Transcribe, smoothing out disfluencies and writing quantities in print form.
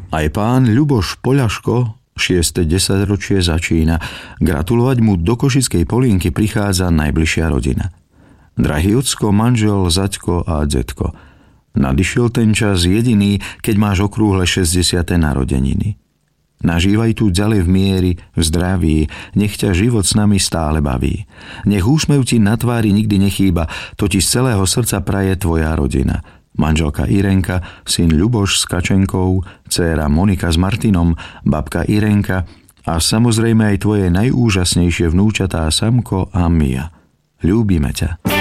Aj pán Ľuboš Poľaško 6. desaťročie začína. Gratulovať mu do Košickej Polienky prichádza najbližšia rodina. Drahý ocko, manžel, zaťko a detko. Nadišiel ten čas jediný, keď máš okrúhle 60. narodeniny. Nažívaj tu ďalej v miery, v zdraví, nech ťa život s nami stále baví. Nech úsmev ti na tvári nikdy nechýba, to ti z celého srdca praje tvoja rodina. Manželka Irenka, syn Ľuboš s Kačenkou, dcéra Monika s Martinom, babka Irenka a samozrejme aj tvoje najúžasnejšie vnúčatá Samko a Mia. Ľúbime ťa.